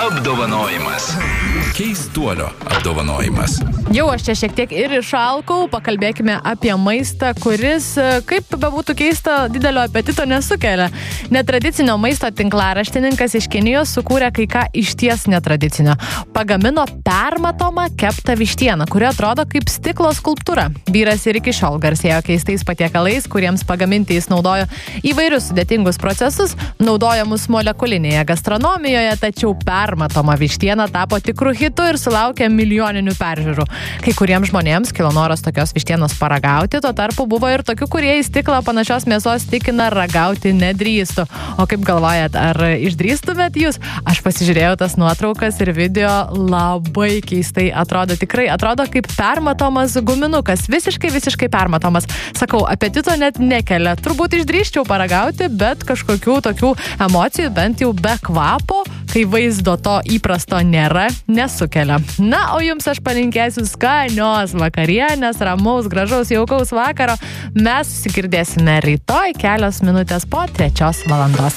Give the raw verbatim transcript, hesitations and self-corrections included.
apdovanojimas. Keistuolio apdovanojimas. Jau aš čia šiek tiek ir išalkau, pakalbėkime apie maistą, kuris, kaip bebūtų keista, didelio apetito nesukelia. Netradicinio maisto tinklaraštininkas iš Kinijos sukūrė kai ką išties netradicinio. Pagamino permatomą keptą vištieną, kuri atrodo kaip stiklo skulptūra. Vyras ir iki šiol garsėjo keistais patiekalais, kuriems pagaminti jis naudojo įvairius sudėtingus procesus, naudojamus molekulinėje gastronomijoje, tačiau permatoma vištiena tapo tikrų hitų ir sulaukė milijoninių peržiūrų. Kai kuriems žmonėms kilo noras tokios vištienos paragauti, tuo tarpu buvo ir tokių, kurie į stiklą panašios mėsos tikina ragauti nedrįstų. O kaip galvojat, ar išdrįstumėt jūs? Aš pasižiūrėjau tas nuotraukas ir video, labai keistai atrodo, tikrai atrodo kaip permatomas guminukas, visiškai, visiškai permatomas. Sakau, apetito net nekelia. Turbūt išdrįsčiau paragauti, bet kažkokių tokių emocijų, bent jau be kvapo, kai vaizdo to įprasto nėra, nesukelia. Na, o jums aš palinkėsiu skanios vakarienės, ramaus, gražaus, jaukaus vakaro. Mes susigirdėsime rytoj kelios minutės po trečios valandos.